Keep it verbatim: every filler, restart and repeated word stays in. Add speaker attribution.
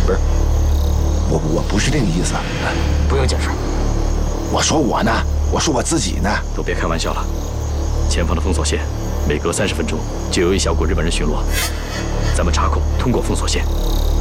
Speaker 1: 不是，我我不是这个意思。
Speaker 2: 不用解释。
Speaker 1: 我说我呢，我说我自己呢。
Speaker 3: 都别开玩笑了。前方的封锁线，每隔三十分钟就有一小股日本人巡逻，咱们插口通过封锁线，